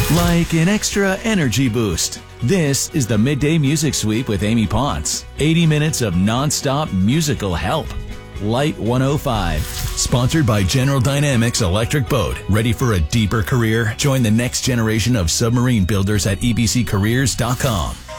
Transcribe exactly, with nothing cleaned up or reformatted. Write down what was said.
Like an extra energy boost. This is the Midday Music Sweep with Amy Potts. eighty minutes of non-stop musical help. Light one oh five. Sponsored by General Dynamics Electric Boat. Ready for a deeper career? Join the next generation of submarine builders at e b c careers dot com.